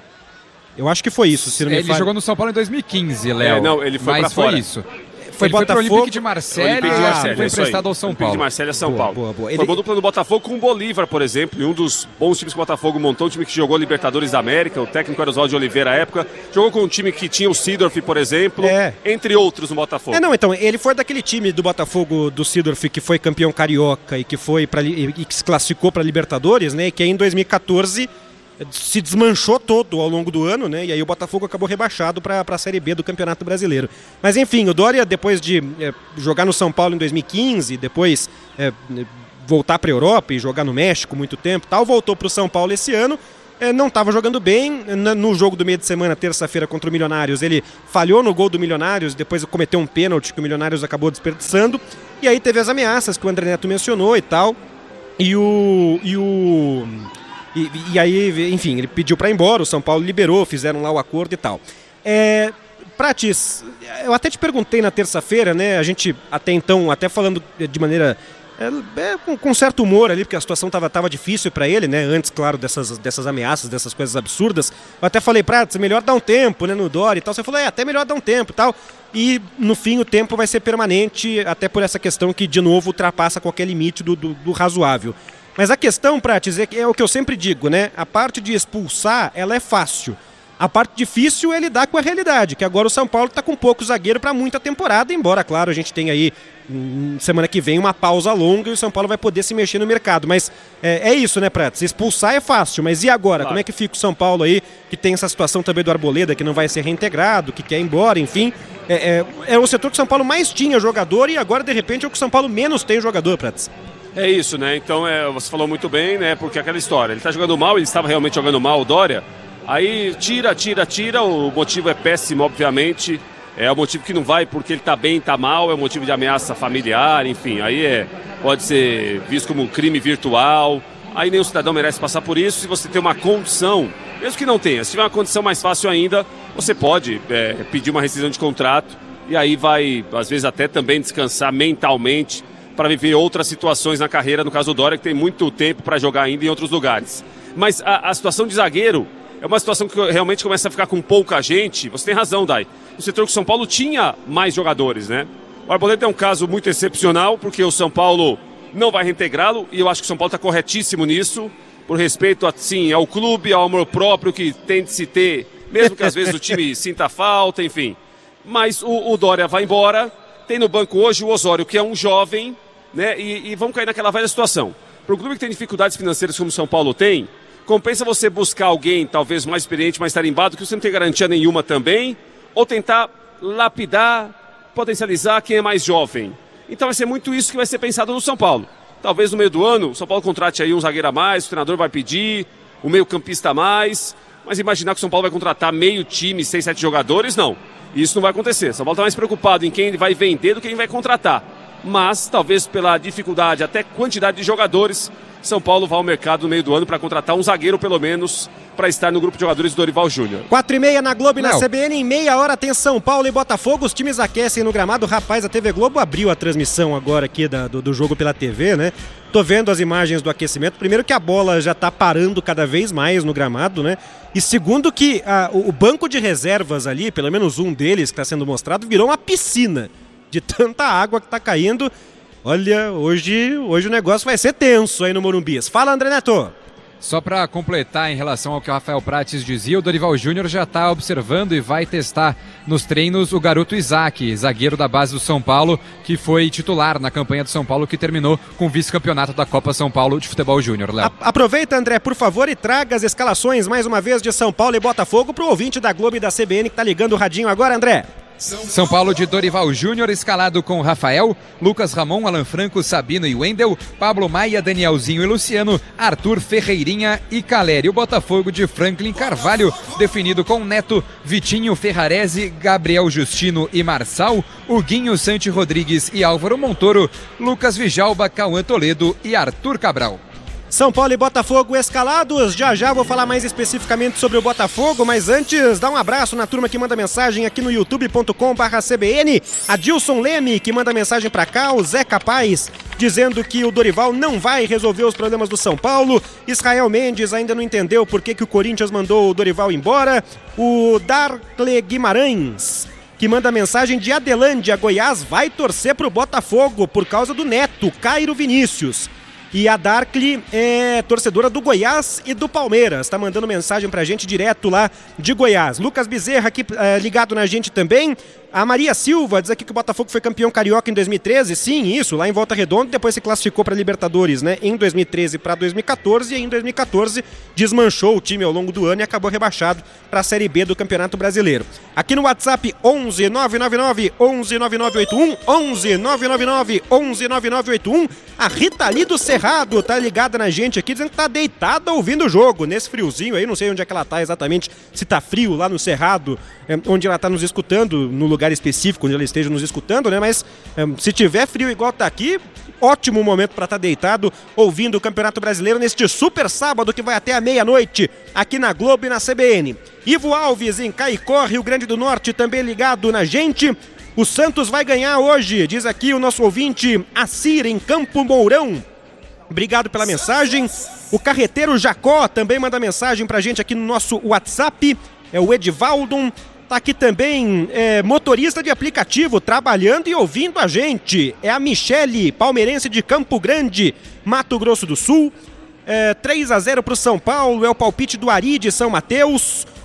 Eu acho que foi isso, se não me Ele fala... jogou no São Paulo em dois mil e quinze, Léo. É, não, ele foi mas pra foi fora. isso. Foi ele foi para o Botafogo, Olympique de Marselha Olympique de Marselha, e foi isso emprestado aí. ao São Olympique Paulo. de Marselha, São Boa, Paulo. boa, boa. Ele... Formou dupla no Botafogo com o Bolívar, por exemplo, e um dos bons times que o Botafogo montou, um time que jogou Libertadores da América, o técnico era Oswaldo de Oliveira à época, jogou com um time que tinha o Seedorf, por exemplo, é. entre outros no Botafogo. É, não, então, ele foi daquele time do Botafogo do Seedorf que foi campeão carioca e que foi pra, e que se classificou para Libertadores, né, e que aí em dois mil e quatorze se desmanchou todo ao longo do ano, né? E aí o Botafogo acabou rebaixado para a Série B do Campeonato Brasileiro. Mas enfim, o Dória, depois de é, jogar no São Paulo em dois mil e quinze, depois é, voltar para a Europa e jogar no México muito tempo, tal, voltou para o São Paulo esse ano. É, não estava jogando bem. No jogo do meio de semana, terça-feira, contra o Milionários, ele falhou no gol do Milionários, depois cometeu um pênalti que o Milionários acabou desperdiçando. E aí teve as ameaças que o André Neto mencionou e tal. E o... E o E, e aí, enfim, ele pediu para ir embora, o São Paulo liberou, fizeram lá o acordo e tal. É, Prates, eu até te perguntei na terça-feira, né, a gente até então, até falando de maneira, é, é, com, com certo humor ali, porque a situação estava tava difícil para ele, né, antes, claro, dessas, dessas ameaças, dessas coisas absurdas. Eu até falei, Prates, melhor dar um tempo, né, no Dória e tal. Você falou, é, até melhor dar um tempo e tal. E no fim o tempo vai ser permanente, até por essa questão que, de novo, ultrapassa qualquer limite do, do, do razoável. Mas a questão, Prates, é, é o que eu sempre digo, né? A parte de expulsar, ela é fácil. A parte difícil é lidar com a realidade, que agora o São Paulo está com pouco zagueiro para muita temporada, embora, claro, a gente tenha aí hum, semana que vem uma pausa longa e o São Paulo vai poder se mexer no mercado. Mas é, é isso, né, Prato? Se expulsar é fácil, mas e agora? Claro. Como é que fica o São Paulo aí, que tem essa situação também do Arboleda, que não vai ser reintegrado, que quer ir embora, enfim. É, é, é o setor que o São Paulo mais tinha jogador e agora, de repente, é o que o São Paulo menos tem jogador, Prato. É isso, né? Então, é, você falou muito bem, né? Porque aquela história, ele tá jogando mal, ele estava realmente jogando mal, o Dória. Aí tira, tira, tira, o motivo é péssimo, obviamente. É o motivo que não vai porque ele tá bem, tá mal, é o motivo de ameaça familiar, enfim. Aí é, pode ser visto como um crime virtual. Aí nenhum cidadão merece passar por isso. Se você tem uma condição, mesmo que não tenha, se tiver uma condição mais fácil ainda, você pode é, pedir uma rescisão de contrato. E aí vai, às vezes, até também descansar mentalmente para viver outras situações na carreira, no caso do Dória, que tem muito tempo para jogar ainda em outros lugares. Mas a, a situação de zagueiro é uma situação que realmente começa a ficar com pouca gente. Você tem razão, Dai. O setor que o São Paulo tinha mais jogadores, né? O Arboleda é um caso muito excepcional, porque o São Paulo não vai reintegrá-lo, e eu acho que o São Paulo está corretíssimo nisso, por respeito, assim, ao clube, ao amor próprio que tem de se ter, mesmo que às vezes o time sinta falta, enfim. Mas o, o Dória vai embora, tem no banco hoje o Osório, que é um jovem, né? E, e vamos cair naquela velha situação. Para o clube que tem dificuldades financeiras como o São Paulo tem, compensa você buscar alguém talvez mais experiente, mais tarimbado, que você não tem garantia nenhuma também, ou tentar lapidar, potencializar quem é mais jovem. Então vai ser muito isso que vai ser pensado no São Paulo. Talvez no meio do ano o São Paulo contrate aí um zagueiro a mais, o treinador vai pedir, um meio campista a mais, mas imaginar que o São Paulo vai contratar meio time, seis, sete jogadores, não. Isso não vai acontecer. O São Paulo está mais preocupado em quem ele vai vender do que quem vai contratar. Mas, talvez pela dificuldade, até quantidade de jogadores, São Paulo vai ao mercado no meio do ano para contratar um zagueiro, pelo menos, para estar no grupo de jogadores do Dorival Júnior. Quatro e meia na Globo e na C B N, em meia hora tem São Paulo e Botafogo, os times aquecem no gramado. Rapaz, a T V Globo abriu a transmissão agora aqui da, do, do jogo pela T V, né? Tô vendo as imagens do aquecimento. Primeiro que a bola já tá parando cada vez mais no gramado, né? E segundo que a, o, o banco de reservas ali, pelo menos um deles que está sendo mostrado, virou uma piscina de tanta água que tá caindo. Olha, hoje, hoje o negócio vai ser tenso aí no Morumbi. Fala, André Neto. Só para completar em relação ao que o Rafael Prates dizia, o Dorival Júnior já está observando e vai testar nos treinos o garoto Isaac, zagueiro da base do São Paulo, que foi titular na campanha do São Paulo, que terminou com o vice-campeonato da Copa São Paulo de Futebol Júnior. Léo. Aproveita, André, por favor, e traga as escalações mais uma vez de São Paulo e Botafogo para o ouvinte da Globo e da C B N que tá ligando o radinho agora, André. São Paulo de Dorival Júnior, escalado com Rafael, Lucas Ramon, Alan Franco, Sabino e Wendel, Pablo Maia, Danielzinho e Luciano, Arthur Ferreirinha e Caleri. O Botafogo de Franklin Carvalho, definido com Neto, Vitinho, Ferrarese, Gabriel Justino e Marçal, Huguinho, Santi Rodrigues e Álvaro Montoro, Lucas Vijalba, Cauã Toledo e Arthur Cabral. São Paulo e Botafogo escalados. Já já vou falar mais especificamente sobre o Botafogo, mas antes, dá um abraço na turma que manda mensagem aqui no youtube ponto com barra C B N. Adilson Leme, que manda mensagem pra cá, o Zé Capaz, dizendo que o Dorival não vai resolver os problemas do São Paulo. Israel Mendes ainda não entendeu por que, que o Corinthians mandou o Dorival embora. O Darcle Guimarães, que manda mensagem de Adelândia, Goiás, vai torcer pro Botafogo por causa do Neto, Cairo Vinícius. E a Darkly é torcedora do Goiás e do Palmeiras. Tá mandando mensagem pra gente direto lá de Goiás. Lucas Bezerra aqui é, ligado na gente também. A Maria Silva diz aqui que o Botafogo foi campeão carioca em dois mil e treze. Sim, isso, lá em Volta Redonda. Depois se classificou para Libertadores, né? Em dois mil e treze para dois mil e quatorze. E em dois mil e quatorze desmanchou o time ao longo do ano e acabou rebaixado para a Série B do Campeonato Brasileiro. Aqui no WhatsApp onze nove nove nove onze nove nove oito um, onze nove nove nove onze nove nove oito um. A Rita ali do Cerrado tá ligada na gente aqui, dizendo que tá deitada ouvindo o jogo nesse friozinho aí. Não sei onde é que ela tá exatamente, se tá frio lá no Cerrado, é, onde ela tá nos escutando, no lugar específico onde ela esteja nos escutando, né? Mas é, se tiver frio igual tá aqui, ótimo momento para estar tá deitado ouvindo o Campeonato Brasileiro neste super sábado que vai até a meia-noite aqui na Globo e na C B N. Ivo Alves em Caicó, Rio Grande do Norte, também ligado na gente. O Santos vai ganhar hoje, diz aqui o nosso ouvinte Assir em Campo Mourão. Obrigado pela mensagem. O Carreteiro Jacó também manda mensagem pra gente aqui no nosso WhatsApp. É o Edvaldon. Tá aqui também é, motorista de aplicativo trabalhando e ouvindo a gente. É a Michele, palmeirense de Campo Grande, Mato Grosso do Sul. É, três a zero pro São Paulo, é o palpite do Ari de São Mateus.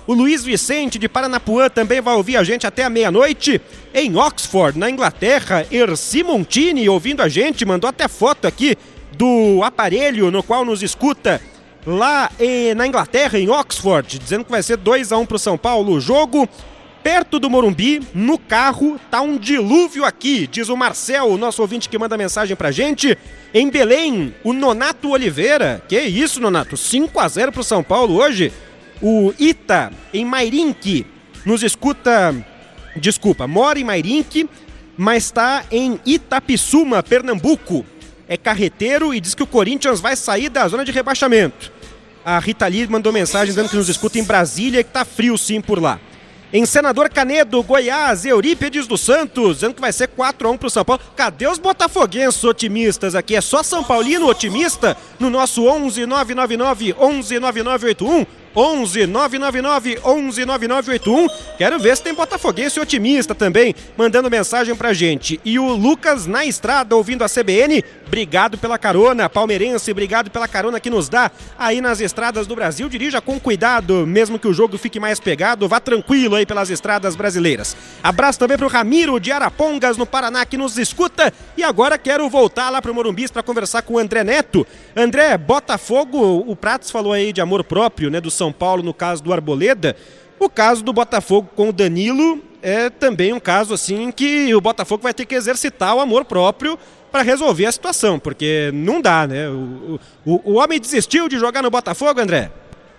O Luiz Vicente de Paranapuã também vai ouvir a gente até a meia-noite. Em Oxford, na Inglaterra, Erci Montini ouvindo a gente, mandou até foto aqui do aparelho no qual nos escuta lá eh, na Inglaterra, em Oxford, dizendo que vai ser dois a um para o São Paulo o jogo. Perto do Morumbi, no carro, tá um dilúvio aqui, diz o Marcel, o nosso ouvinte que manda mensagem pra gente. Em Belém, o Nonato Oliveira, que isso, Nonato, cinco a zero pro São Paulo hoje. O Ita, em Mairinque, nos escuta, desculpa, mora em Mairinque, mas está em Itapissuma, Pernambuco. É carreteiro e diz que o Corinthians vai sair da zona de rebaixamento. A Rita Lee mandou mensagem dizendo que nos escuta em Brasília e que tá frio sim por lá. Em Senador Canedo, Goiás, Eurípides dos Santos, dizendo que vai ser quatro a um pro São Paulo. Cadê os botafoguenses otimistas aqui? É só São Paulino otimista no nosso onze nove nove nove, onze nove nove oito um. onze nove nove nove, onze nove nove oito um. Quero ver se tem botafoguense otimista também, mandando mensagem pra gente. E o Lucas na estrada, ouvindo a C B N, obrigado pela carona, palmeirense, obrigado pela carona que nos dá aí nas estradas do Brasil. Dirija com cuidado, mesmo que o jogo fique mais pegado, vá tranquilo aí pelas estradas brasileiras. Abraço também pro Ramiro de Arapongas, no Paraná, que nos escuta. E agora quero voltar lá pro Morumbi para conversar com o André Neto. André, Botafogo, o Prates falou aí de amor próprio, né, do São Paulo, no caso do Arboleda. O caso do Botafogo com o Danilo é também um caso assim que o Botafogo vai ter que exercitar o amor próprio para resolver a situação, porque não dá, né? O, o, o homem desistiu de jogar no Botafogo, André?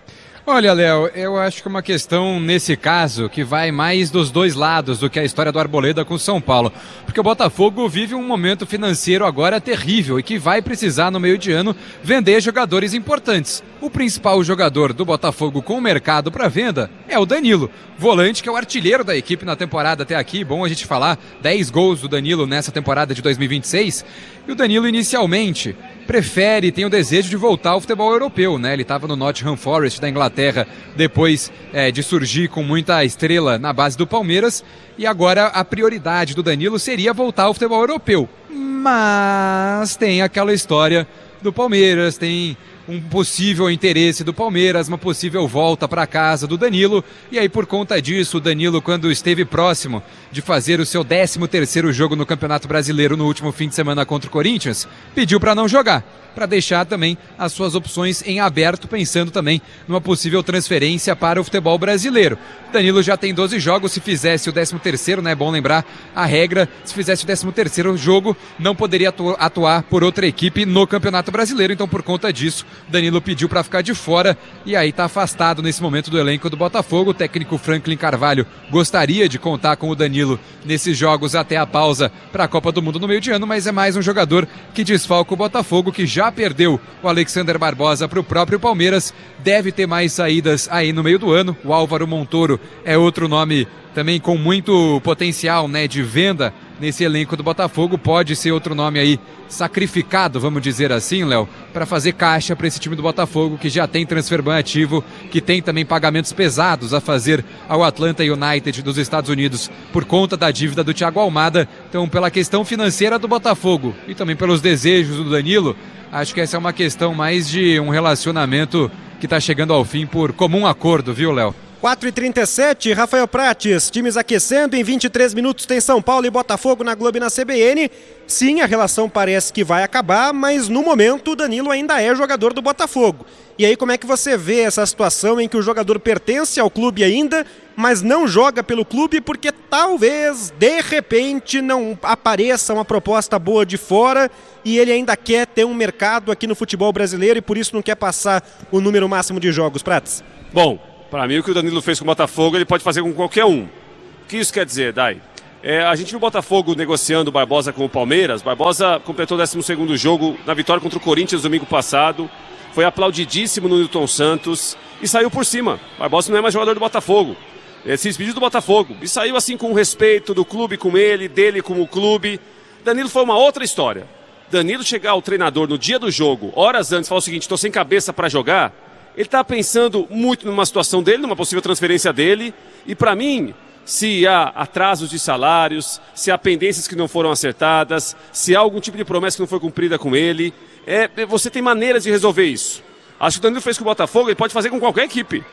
Olha, Léo, eu acho que é uma questão, nesse caso, que vai mais dos dois lados do que a história do Arboleda com o São Paulo. Porque o Botafogo vive um momento financeiro agora terrível e que vai precisar, no meio de ano, vender jogadores importantes. O principal jogador do Botafogo com o mercado para venda é o Danilo, volante que é o artilheiro da equipe na temporada até aqui. Bom a gente falar, dez gols do Danilo nessa temporada de dois mil e vinte e seis. E o Danilo, inicialmente, prefere, tem o desejo de voltar ao futebol europeu, né? Ele estava no Nottingham Forest da Inglaterra depois é, de surgir com muita estrela na base do Palmeiras, e agora a prioridade do Danilo seria voltar ao futebol europeu. Mas tem aquela história do Palmeiras, tem um possível interesse do Palmeiras, uma possível volta para casa do Danilo, e aí por conta disso o Danilo, quando esteve próximo de fazer o seu décimo terceiro jogo no Campeonato Brasileiro no último fim de semana contra o Corinthians, pediu para não jogar, para deixar também as suas opções em aberto, pensando também numa possível transferência para o futebol brasileiro. Danilo já tem doze jogos, se fizesse o décimo terceiro, né, é bom lembrar a regra, se fizesse o décimo terceiro jogo, não poderia atuar por outra equipe no Campeonato Brasileiro, então por conta disso, Danilo pediu para ficar de fora e aí está afastado nesse momento do elenco do Botafogo. O técnico Franklin Carvalho gostaria de contar com o Danilo nesses jogos até a pausa para a Copa do Mundo no meio de ano, mas é mais um jogador que desfalca o Botafogo, que já perdeu o Alexander Barbosa para o próprio Palmeiras, deve ter mais saídas aí no meio do ano. O Álvaro Montoro é outro nome também com muito potencial, né, de venda nesse elenco do Botafogo, pode ser outro nome aí sacrificado, vamos dizer assim, Léo, para fazer caixa para esse time do Botafogo, que já tem transferban ativo, que tem também pagamentos pesados a fazer ao Atlanta United dos Estados Unidos por conta da dívida do Thiago Almada. Então, pela questão financeira do Botafogo e também pelos desejos do Danilo, acho que essa é uma questão mais de um relacionamento que está chegando ao fim por comum acordo, viu, Léo? quatro e trinta e sete, Rafael Prates, times aquecendo, em vinte e três minutos tem São Paulo e Botafogo na Globo e na C B N. Sim, a relação parece que vai acabar, mas no momento o Danilo ainda é jogador do Botafogo. E aí como é que você vê essa situação em que o jogador pertence ao clube ainda, mas não joga pelo clube porque talvez, de repente, não apareça uma proposta boa de fora e ele ainda quer ter um mercado aqui no futebol brasileiro e por isso não quer passar o número máximo de jogos, Prates? Bom, para mim, o que o Danilo fez com o Botafogo, ele pode fazer com qualquer um. O que isso quer dizer, Dai? É, a gente viu o Botafogo negociando o Barbosa com o Palmeiras. Barbosa completou o décimo segundo jogo na vitória contra o Corinthians domingo passado. Foi aplaudidíssimo no Newton Santos e saiu por cima. Barbosa não é mais jogador do Botafogo. Ele se despediu do Botafogo e saiu assim com o respeito do clube com ele, dele com o clube. Danilo foi uma outra história. Danilo chegar ao treinador no dia do jogo, horas antes, falar o seguinte: estou sem cabeça para jogar. Ele está pensando muito numa situação dele, numa possível transferência dele. E para mim, se há atrasos de salários, se há pendências que não foram acertadas, se há algum tipo de promessa que não foi cumprida com ele, é, você tem maneiras de resolver isso. Acho que o Danilo fez com o Botafogo, ele pode fazer com qualquer equipe.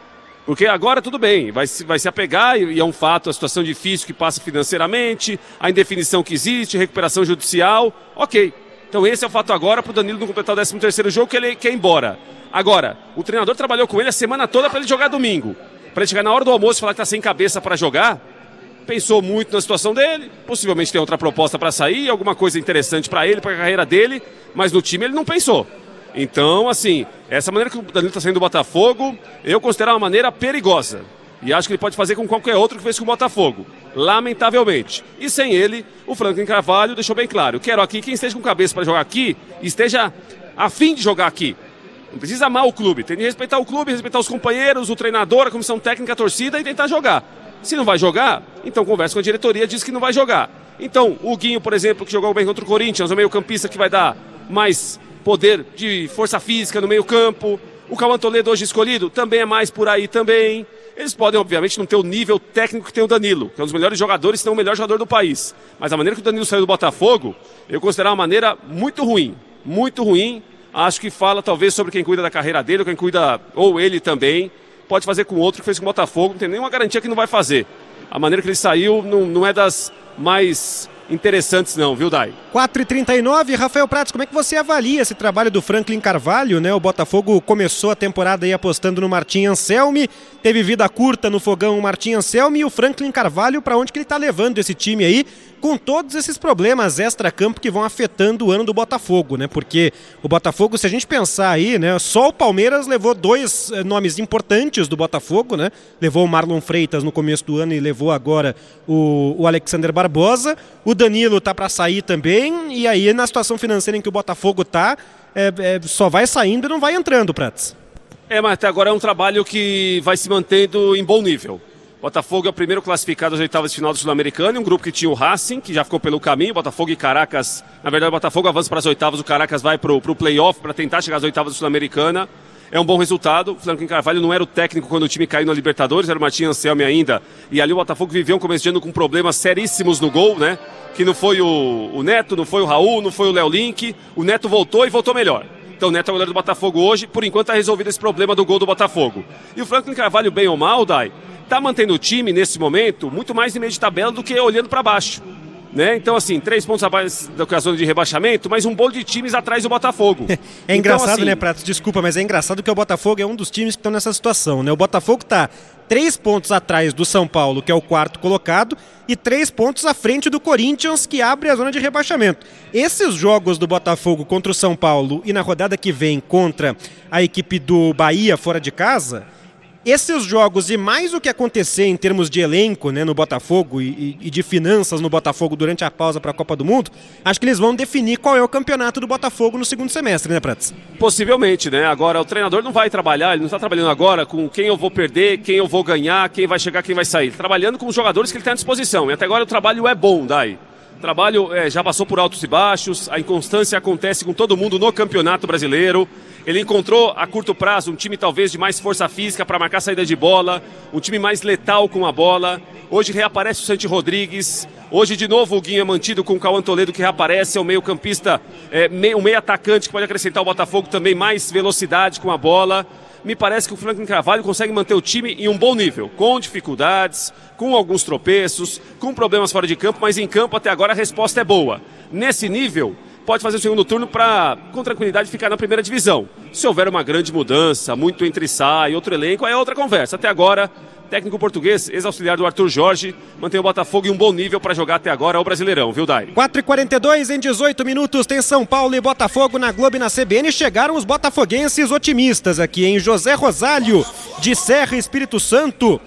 Porque agora tudo bem, vai se, vai se apegar e, e é um fato, a situação difícil que passa financeiramente, a indefinição que existe, recuperação judicial, ok. Então esse é o fato agora para o Danilo não completar o décimo terceiro jogo que ele quer ir embora. Agora, o treinador trabalhou com ele a semana toda para ele jogar domingo. Para ele chegar na hora do almoço e falar que está sem cabeça para jogar, pensou muito na situação dele, possivelmente tem outra proposta para sair, alguma coisa interessante para ele, para a carreira dele, mas no time ele não pensou. Então, assim, essa maneira que o Danilo está saindo do Botafogo, eu considero uma maneira perigosa. E acho que ele pode fazer com qualquer outro que fez com o Botafogo. Lamentavelmente. E sem ele, o Franklin Carvalho deixou bem claro. Quero aqui quem esteja com cabeça para jogar aqui, esteja a fim de jogar aqui. Não precisa amar o clube. Tem que respeitar o clube, respeitar os companheiros, o treinador, a comissão técnica, a torcida e tentar jogar. Se não vai jogar, então conversa com a diretoria, diz que não vai jogar. Então, o Guinho, por exemplo, que jogou bem contra o Corinthians, o meio campista que vai dar mais poder de força física no meio campo. O Cauã Toledo hoje escolhido também é mais por aí também. Eles podem, obviamente, não ter o nível técnico que tem o Danilo, que é um dos melhores jogadores, se não o melhor jogador do país. Mas a maneira que o Danilo saiu do Botafogo, eu considero uma maneira muito ruim. Muito ruim. Acho que fala, talvez, sobre quem cuida da carreira dele, ou quem cuida, ou ele também. Pode fazer com outro que fez com o Botafogo, não tem nenhuma garantia que não vai fazer. A maneira que ele saiu não, não é das mais interessantes não, viu, Dai? quatro e trinta e nove, Rafael Prats, como é que você avalia esse trabalho do Franklin Carvalho, né? O Botafogo começou a temporada aí apostando no Martim Anselmi, teve vida curta no fogão o Martim Anselmi e o Franklin Carvalho, para onde que ele tá levando esse time aí, com todos esses problemas extra-campo que vão afetando o ano do Botafogo, né? Porque o Botafogo, se a gente pensar aí, né? Só o Palmeiras levou dois eh, nomes importantes do Botafogo, né? Levou o Marlon Freitas no começo do ano e levou agora o, o Alexander Barbosa. O Danilo tá para sair também, e aí na situação financeira em que o Botafogo tá, é, é, só vai saindo e não vai entrando, Prats. É, mas até agora é um trabalho que vai se mantendo em bom nível. Botafogo é o primeiro classificado às oitavas de final do Sul-Americano, um grupo que tinha o Racing, que já ficou pelo caminho, Botafogo e Caracas, na verdade o Botafogo avança para as oitavas, o Caracas vai para o play-off para tentar chegar às oitavas do Sul-Americana. É um bom resultado. O Franklin Carvalho não era o técnico quando o time caiu na Libertadores, era o Martim Anselmi ainda, e ali o Botafogo viveu um começo de ano com problemas seríssimos no gol, né? Que não foi o, o Neto, não foi o Raul, não foi o Léo Link, o Neto voltou e voltou melhor. Então o Neto é o goleiro do Botafogo hoje, por enquanto está resolvido esse problema do gol do Botafogo. E o Franklin Carvalho, bem ou mal, Dai, está mantendo o time, nesse momento, muito mais em meio de tabela do que olhando para baixo. Né? Então, assim, três pontos abaixo da zona de rebaixamento, mas um bolo de times atrás do Botafogo. É engraçado, então, assim... né, Pratos? Desculpa, mas é engraçado que o Botafogo é um dos times que estão nessa situação, né? O Botafogo está três pontos atrás do São Paulo, que é o quarto colocado, e três pontos à frente do Corinthians, que abre a zona de rebaixamento. Esses jogos do Botafogo contra o São Paulo e na rodada que vem contra a equipe do Bahia fora de casa... Esses jogos e mais o que acontecer em termos de elenco, né, no Botafogo e, e de finanças no Botafogo durante a pausa para a Copa do Mundo, acho que eles vão definir qual é o campeonato do Botafogo no segundo semestre, né, Prats? Possivelmente, né? Agora, o treinador não vai trabalhar, ele não está trabalhando agora com quem eu vou perder, quem eu vou ganhar, quem vai chegar, quem vai sair. Trabalhando com os jogadores que ele tem à disposição. E até agora o trabalho é bom, Dai. O trabalho é, já passou por altos e baixos, a inconstância acontece com todo mundo no Campeonato Brasileiro. Ele encontrou a curto prazo um time talvez de mais força física para marcar saída de bola, um time mais letal com a bola. Hoje reaparece o Santi Rodrigues, hoje de novo o Guinho é mantido com o Cauã Toledo que reaparece, é o meio campista, é, meio, um meio atacante que pode acrescentar ao Botafogo também mais velocidade com a bola. Me parece que o Franklin Carvalho consegue manter o time em um bom nível, com dificuldades, com alguns tropeços, com problemas fora de campo, mas em campo até agora a resposta é boa. Nesse nível, pode fazer o segundo turno para, com tranquilidade, ficar na primeira divisão. Se houver uma grande mudança, muito entre e sai, outro elenco, aí é outra conversa. Até agora, técnico português, ex-auxiliar do Arthur Jorge, mantém o Botafogo em um bom nível para jogar até agora o Brasileirão, viu, Dai? quatro e quarenta e dois, em dezoito minutos, tem São Paulo e Botafogo na Globo e na C B N. Chegaram os botafoguenses otimistas aqui, em José Rosário, de Serra, Espírito Santo,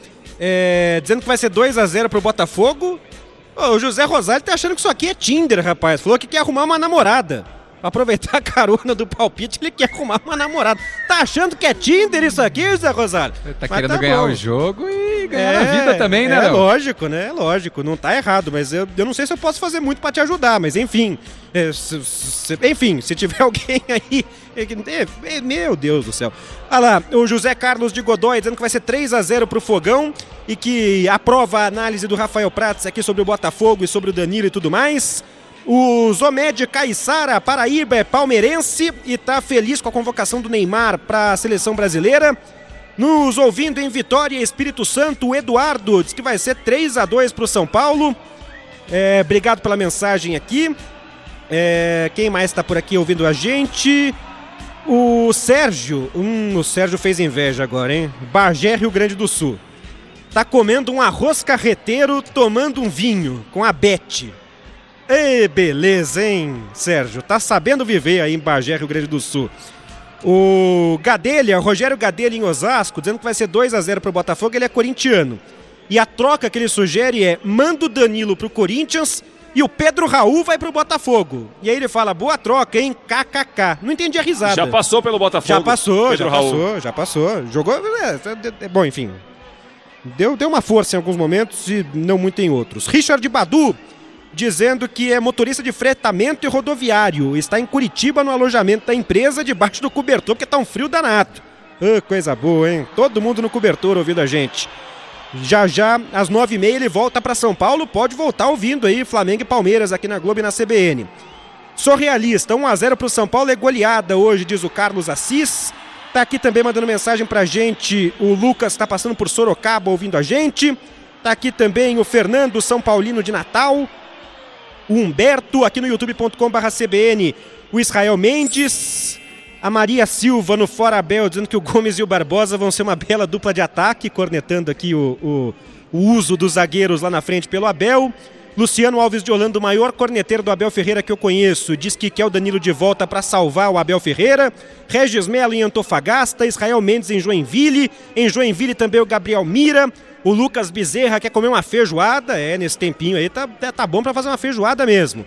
é, dizendo que vai ser dois a zero pro Botafogo. O José Rosário tá achando que isso aqui é Tinder, rapaz. Falou que quer arrumar uma namorada. Pra aproveitar a carona do palpite, ele quer arrumar uma namorada. Tá achando que é Tinder isso aqui, José Rosário? Ele tá mas querendo tá ganhar bom. o jogo e ganhar é, a vida também, né? É não? lógico, né? É lógico. Não tá errado, mas eu, eu não sei se eu posso fazer muito pra te ajudar, mas enfim. É, se, se, enfim, se tiver alguém aí... É, meu Deus do céu. Olha lá, o José Carlos de Godoy dizendo que vai ser três a zero pro Fogão e que aprova a análise do Rafael Prats aqui sobre o Botafogo e sobre o Danilo e tudo mais. O Zomed Caiçara, Paraíba, é palmeirense e tá feliz com a convocação do Neymar para a seleção brasileira. Nos ouvindo em Vitória, Espírito Santo, o Eduardo diz que vai ser três a dois pro São Paulo. É, obrigado pela mensagem aqui. É, quem mais está por aqui ouvindo a gente? O Sérgio. Hum, o Sérgio fez inveja agora, hein? Bagé, Rio Grande do Sul. Tá comendo um arroz carreteiro, tomando um vinho com a Bete. Ê, beleza, hein, Sérgio? Tá sabendo viver aí em Bagé, Rio Grande do Sul. O Gadelha, Rogério Gadelha em Osasco, dizendo que vai ser dois a zero pro Botafogo, ele é corintiano. E a troca que ele sugere é, manda o Danilo pro Corinthians e o Pedro Raul vai pro Botafogo. E aí ele fala, boa troca, hein, kkk. Não entendi a risada. Já passou pelo Botafogo. Já passou, Pedro já Raul. passou, já passou. Jogou, é, é, bom, enfim. Deu, deu uma força em alguns momentos e não muito em outros. Richard Badu, dizendo que é motorista de fretamento e rodoviário. Está em Curitiba no alojamento da empresa, debaixo do cobertor, porque tá um frio danado. Oh, coisa boa, hein? Todo mundo no cobertor ouvindo a gente. Já já, às nove e meia, ele volta para São Paulo. Pode voltar ouvindo aí Flamengo e Palmeiras aqui na Globo e na C B N. Sou realista, um a zero pro São Paulo é goleada hoje, diz o Carlos Assis. Tá aqui também mandando mensagem pra gente, o Lucas tá passando por Sorocaba ouvindo a gente. Tá aqui também o Fernando São Paulino de Natal. O Humberto, aqui no youtube ponto com barra C B N, o Israel Mendes. A Maria Silva no Fora Abel, dizendo que o Gomes e o Barbosa vão ser uma bela dupla de ataque, cornetando aqui o, o, o uso dos zagueiros lá na frente pelo Abel. Luciano Alves de Holanda, o maior corneteiro do Abel Ferreira que eu conheço, diz que quer o Danilo de volta para salvar o Abel Ferreira. Regis Melo em Antofagasta, Israel Mendes em Joinville, em Joinville também o Gabriel Mira. O Lucas Bezerra quer comer uma feijoada, é, nesse tempinho aí tá, tá bom para fazer uma feijoada mesmo.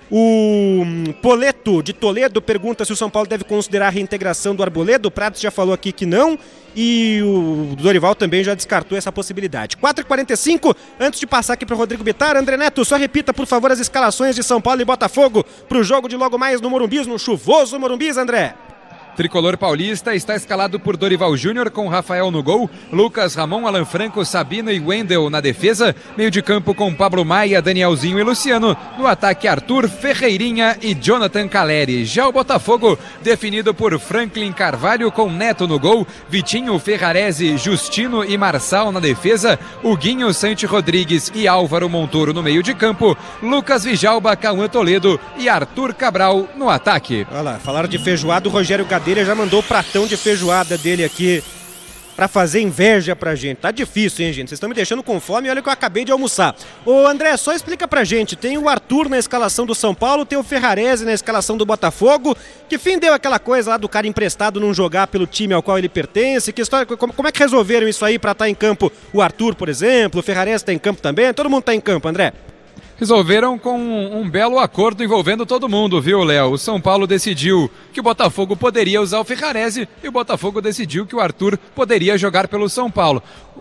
O Poleto de Toledo pergunta se o São Paulo deve considerar a reintegração do Arboleda. O Pratos já falou aqui que não. E o Dorival também já descartou essa possibilidade. quatro e quarenta e cinco, antes de passar aqui para o Rodrigo Bittar, André Neto, só repita por favor as escalações de São Paulo e Botafogo para o jogo de logo mais no Morumbis, no chuvoso Morumbis, André. Tricolor paulista está escalado por Dorival Júnior com Rafael no gol, Lucas, Ramon, Alan Franco, Sabino e Wendel na defesa, meio de campo com Pablo Maia, Danielzinho e Luciano, no ataque Arthur, Ferreirinha e Jonathan Caleri. Já o Botafogo, definido por Franklin Carvalho com Neto no gol, Vitinho, Ferrarese, Justino e Marçal na defesa, Huguinho, Santi Rodrigues e Álvaro Montoro no meio de campo, Lucas Vijalba, Cauã Toledo e Arthur Cabral no ataque. Olha lá, falaram de feijoada, o Rogério Gadelha ele já mandou o pratão de feijoada dele aqui pra fazer inveja pra gente. Tá difícil, hein, gente? Vocês estão me deixando com fome e olha que eu acabei de almoçar. Ô, André, só explica pra gente. Tem o Arthur na escalação do São Paulo, tem o Ferrarese na escalação do Botafogo. Que fim deu aquela coisa lá do cara emprestado não jogar pelo time ao qual ele pertence? Que história, como, como é que resolveram isso aí pra estar em campo o Arthur, por exemplo? O Ferrarese tá em campo também? Todo mundo tá em campo, André? Resolveram com um, um belo acordo envolvendo todo mundo, viu, Léo? O São Paulo decidiu que o Botafogo poderia usar o Ferrarese e o Botafogo decidiu que o Arthur poderia jogar pelo São Paulo.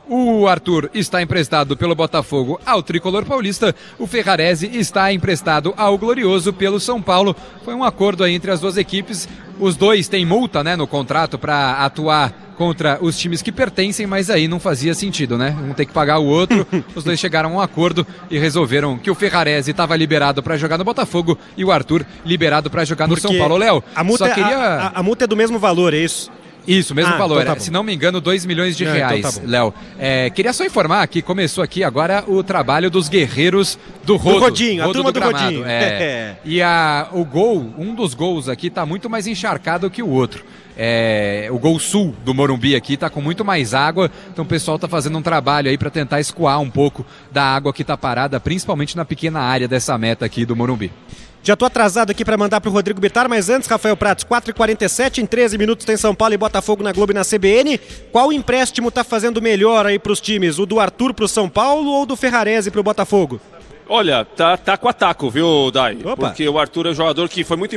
O Arthur está emprestado pelo Botafogo ao Tricolor Paulista, o Ferrarese está emprestado ao Glorioso pelo São Paulo. Foi um acordo aí entre as duas equipes. Os dois têm multa, né, no contrato para atuar contra os times que pertencem, mas aí não fazia sentido, né? Um tem que pagar o outro. Os dois chegaram a um acordo e resolveram que o Ferrarese estava liberado para jogar no Botafogo e o Arthur liberado para jogar Porque no São Paulo. Léo, a multa, só queria... a, a, a multa é do mesmo valor, é isso? Isso, mesmo ah, valor. Então tá Se não me engano, dois milhões de não, reais, então tá Léo. É, queria só informar que começou aqui agora o trabalho dos guerreiros do Rodo. Do Rodinho, Rodo a turma do, do, do Rodinho. É. E a, o gol, um dos gols aqui tá muito mais encharcado que o outro. É, o gol sul do Morumbi aqui tá com muito mais água, então o pessoal tá fazendo um trabalho aí para tentar escoar um pouco da água que tá parada, principalmente na pequena área dessa meta aqui do Morumbi. Já tô atrasado aqui para mandar pro Rodrigo Bittar, mas antes, Rafael Pratos, quatro e quarenta e sete, em treze minutos tem São Paulo e Botafogo na Globo e na C B N. Qual empréstimo tá fazendo melhor aí pros times? O do Arthur pro São Paulo ou do Ferrarese pro Botafogo? Olha, tá taco a taco, viu, Dai? Opa. Porque o Arthur é um jogador que foi muito